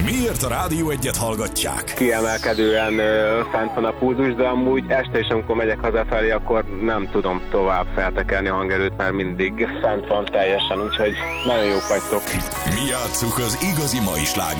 Miért a Rádió Egyet hallgatják? Kiemelkedően fent van a pulzus, de amúgy este is, amikor megyek hazafelé, akkor nem tudom tovább feltekerni a hangerőt, mert mindig fent van teljesen, úgyhogy nagyon jók vagytok. Mi játsszuk az igazi mai slágereket.